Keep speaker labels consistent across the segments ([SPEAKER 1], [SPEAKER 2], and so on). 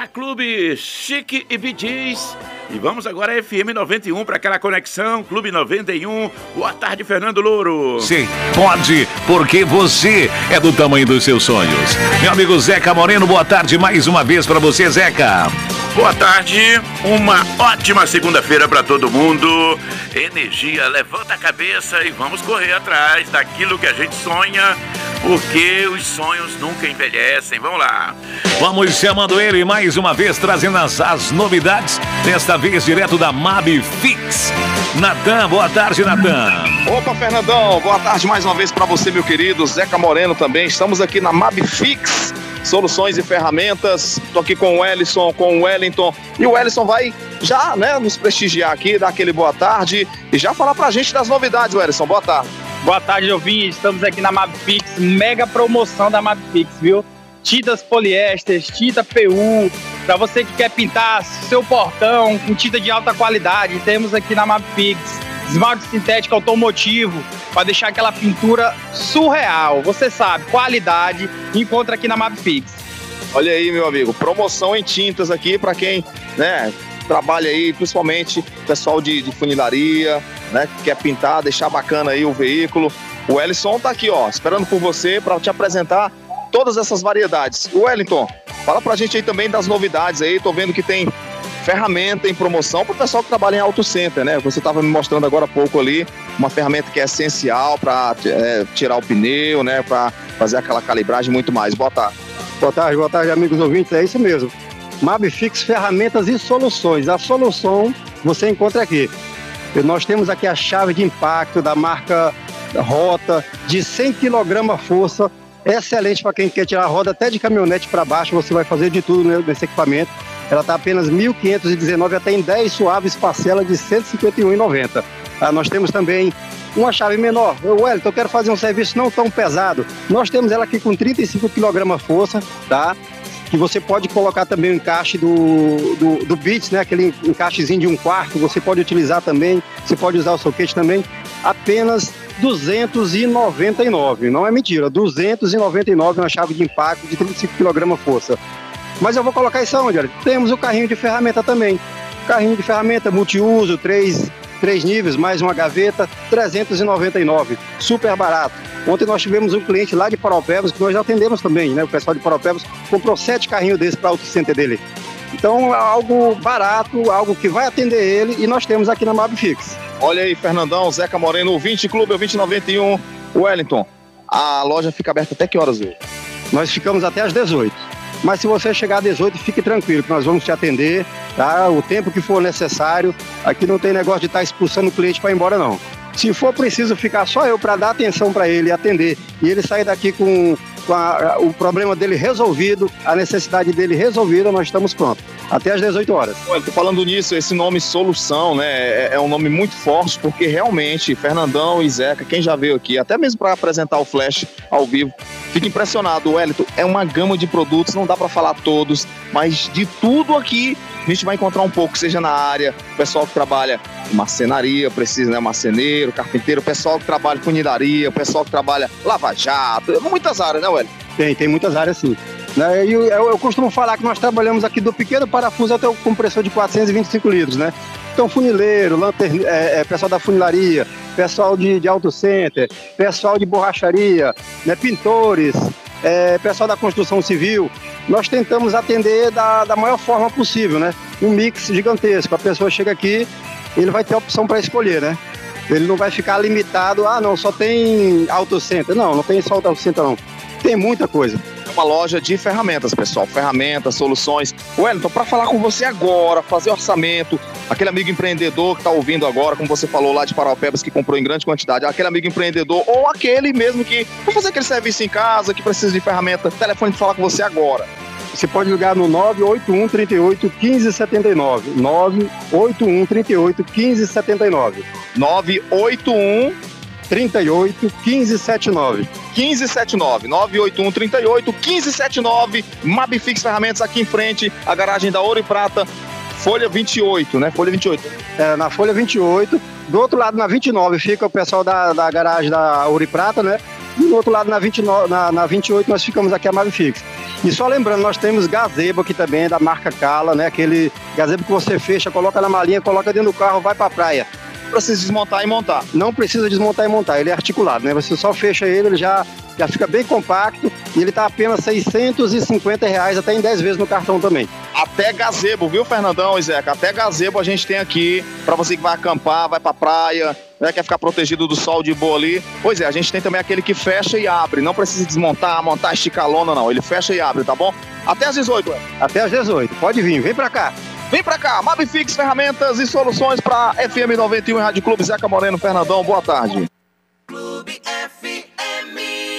[SPEAKER 1] Clube Chique e BJs. E vamos agora a FM 91 para aquela conexão. Clube 91. Boa tarde, Fernando Louro.
[SPEAKER 2] Sim, pode, porque você é do tamanho dos seus sonhos. Meu amigo Zeca Moreno, boa tarde mais uma vez para você, Zeca.
[SPEAKER 1] Boa tarde, uma ótima segunda-feira para todo mundo. Energia, levanta a cabeça e vamos correr atrás daquilo que a gente sonha, porque os sonhos nunca envelhecem. Vamos lá.
[SPEAKER 2] Vamos chamando ele mais uma vez, trazendo as novidades, desta vez direto da Mabfix. Natan, boa tarde, Natan.
[SPEAKER 3] Opa, Fernandão, boa tarde mais uma vez para você, meu querido. Zeca Moreno também, estamos aqui na Mabfix. Soluções e ferramentas. Tô aqui com o Ellison, com o Wellington. E o Ellison vai já, nos prestigiar aqui, dar aquele boa tarde e já falar pra gente das novidades, Ellison. Boa tarde.
[SPEAKER 4] Boa tarde, ouvintes. Estamos aqui na Mabfix, mega promoção da Mabfix, viu? Tintas poliéster, tinta PU, para você que quer pintar seu portão com tinta de alta qualidade, temos aqui na Mabfix. Esmalte sintético automotivo, para deixar aquela pintura surreal. Você sabe, qualidade, encontra aqui na Mabfix.
[SPEAKER 3] Olha aí, meu amigo, promoção em tintas aqui para quem, trabalha aí, principalmente pessoal de funilaria, que quer pintar, deixar bacana aí o veículo. O Ellison tá aqui, esperando por você para te apresentar todas essas variedades. O Wellington, fala pra gente aí também das novidades aí. Tô vendo que tem ferramenta em promoção para o pessoal que trabalha em auto center, Você estava me mostrando agora há pouco ali uma ferramenta que é essencial para tirar o pneu, para fazer aquela calibragem e muito mais. Boa tarde.
[SPEAKER 5] Boa tarde, amigos ouvintes. É isso mesmo. Mabfix, ferramentas e soluções. A solução você encontra aqui. Nós temos aqui a chave de impacto da marca Rota, de 100 kg força. Excelente para quem quer tirar a roda até de caminhonete para baixo. Você vai fazer de tudo nesse equipamento. Ela está apenas R$ 1.519, até em 10 suaves parcelas de R$ 151,90. Nós temos também uma chave menor. Wellington, eu quero fazer um serviço não tão pesado. Nós temos ela aqui com 35 kg força, tá? Que você pode colocar também o encaixe do Bits, aquele encaixezinho de 1/4, você pode utilizar também. Você pode usar o soquete também. Apenas R$ 299, não é mentira, R$ 299 uma chave de impacto de 35 kg força. Mas eu vou colocar isso aonde? Olha? Temos o carrinho de ferramenta também. Carrinho de ferramenta multiuso, três níveis, mais uma gaveta, R$ 399, super barato. Ontem nós tivemos um cliente lá de Paraupebas, que nós já atendemos também, O pessoal de Paraupebas comprou 7 carrinhos desses para o auto center dele. Então, algo barato, algo que vai atender ele, e nós temos aqui na Mabfix.
[SPEAKER 3] Olha aí, Fernandão, Zeca Moreno, 20 Clube, 2091. Wellington, a loja fica aberta até que horas hoje?
[SPEAKER 5] Nós ficamos até às 18. Mas se você chegar às 18, fique tranquilo, que nós vamos te atender, tá? O tempo que for necessário. Aqui não tem negócio de estar expulsando o cliente para ir embora, não. Se for preciso ficar só eu para dar atenção para ele e atender, e ele sair daqui com o problema dele resolvido, a necessidade dele resolvida, nós estamos prontos. Até às 18 horas.
[SPEAKER 3] Olha, tô falando nisso, esse nome Solução, é um nome muito forte, porque realmente Fernandão e Zeca, quem já veio aqui, até mesmo para apresentar o Flash ao vivo, fica impressionado. Wellington, é uma gama de produtos, não dá para falar todos, mas de tudo aqui a gente vai encontrar um pouco, seja na área, o pessoal que trabalha em marcenaria, precisa, marceneiro, carpinteiro, o pessoal que trabalha em funilaria, o pessoal que trabalha lava-jato, muitas áreas, Wellington?
[SPEAKER 5] Tem muitas áreas sim. Eu costumo falar que nós trabalhamos aqui do pequeno parafuso até o compressor de 425 litros, Então, funileiro, pessoal da funilaria, pessoal de auto center, pessoal de borracharia, pintores, pessoal da construção civil. Nós tentamos atender da maior forma possível, Um mix gigantesco. A pessoa chega aqui, ele vai ter a opção para escolher, Ele não vai ficar limitado, não, só tem auto center. Não tem só auto center, não. Tem muita coisa.
[SPEAKER 3] É uma loja de ferramentas, pessoal. Ferramentas, soluções. Wellington, para falar com você agora, fazer orçamento, aquele amigo empreendedor que está ouvindo agora, como você falou lá de Paraupebas, que comprou em grande quantidade, aquele amigo empreendedor ou aquele mesmo que vai fazer aquele serviço em casa, que precisa de ferramenta, telefone para falar com você agora.
[SPEAKER 5] Você pode ligar no 981 38 1579. 981 38 1579.
[SPEAKER 3] 981
[SPEAKER 5] 38 1579.
[SPEAKER 3] 1579, 981 38 1579. Mabfix Ferramentas aqui em frente, a garagem da Ouro e Prata, Folha 28, Folha 28.
[SPEAKER 5] Na Folha 28. Do outro lado, na 29, fica o pessoal da garagem da Ouro e Prata, E no outro lado, na 28, nós ficamos aqui a Mabifix. E só lembrando, nós temos gazebo aqui também, da marca Cala, né? Aquele gazebo que você fecha, coloca na malinha, coloca dentro do carro, vai pra praia.
[SPEAKER 3] Não precisa desmontar e montar.
[SPEAKER 5] Não precisa desmontar e montar, ele é articulado, né? Você só fecha ele já fica bem compacto e ele tá apenas R$650, até em 10 vezes no cartão também.
[SPEAKER 3] Até gazebo, viu, Fernandão e Zeca? Até gazebo a gente tem aqui, pra você que vai acampar, vai pra praia, né, quer ficar protegido do sol de boa ali. Pois é, a gente tem também aquele que fecha e abre, não precisa desmontar, montar, esticar a lona, não. Ele fecha e abre, tá bom? Até às 18,
[SPEAKER 5] Até às 18, pode vir, vem pra cá.
[SPEAKER 3] Vem pra cá, Mabifix, ferramentas e soluções pra FM 91 e Rádio Clube. Zeca Moreno, Fernandão, boa tarde.
[SPEAKER 6] Clube FM.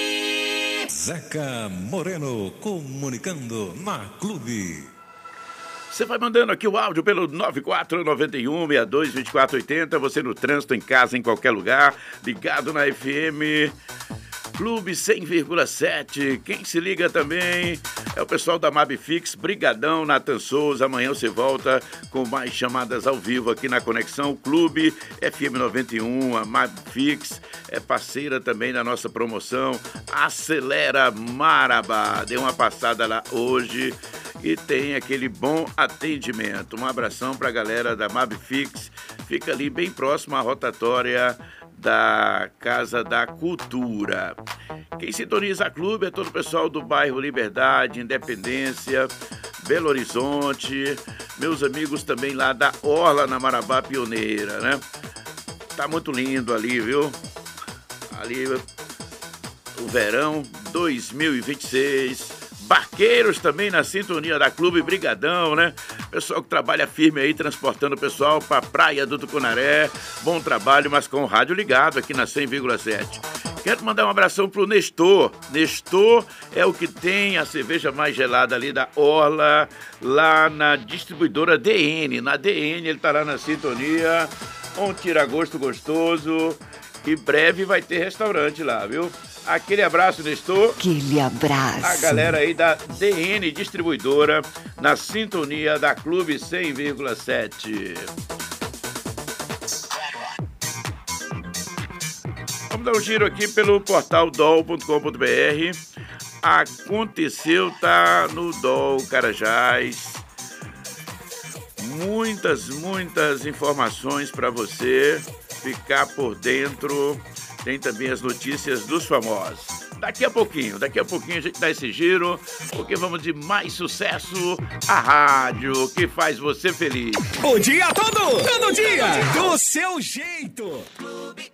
[SPEAKER 7] Zeca Moreno comunicando na Clube.
[SPEAKER 1] Você vai mandando aqui o áudio pelo 9491-622480. Você no trânsito, em casa, em qualquer lugar, ligado na FM Clube 100,7. Quem se liga também é o pessoal da Mabifix. Brigadão, Nathan Souza. Amanhã você volta com mais chamadas ao vivo aqui na Conexão Clube FM 91. A Mabifix é parceira também da nossa promoção Acelera Marabá. Dê uma passada lá hoje e tem aquele bom atendimento. Um abração para a galera da Mabifix. Fica ali bem próximo à rotatória da Casa da Cultura. Quem sintoniza a Clube é todo o pessoal do bairro Liberdade, Independência, Belo Horizonte, meus amigos também lá da Orla, na Marabá Pioneira, né? Tá muito lindo ali, viu? Ali o verão 2026. Barqueiros também na sintonia da Clube, brigadão, né? Pessoal que trabalha firme aí, transportando o pessoal pra Praia do Tucunaré. Bom trabalho, mas com o rádio ligado aqui na 100,7. Quero mandar um abração pro Nestor. Nestor é o que tem a cerveja mais gelada ali da Orla, lá na distribuidora DN. Na DN ele tá lá na sintonia, um tira-gosto gostoso. E breve vai ter restaurante lá, viu? Aquele abraço, Nestor.
[SPEAKER 6] Aquele abraço.
[SPEAKER 1] A galera aí da DN Distribuidora, na sintonia da Clube 100,7. Vamos dar um giro aqui pelo portal dol.com.br. Aconteceu, tá no Dol Carajás. Muitas informações para você ficar por dentro. Tem também as notícias dos famosos. Daqui a pouquinho a gente dá esse giro, porque vamos de mais sucesso, a rádio que faz você feliz.
[SPEAKER 8] O dia todo dia, do seu jeito.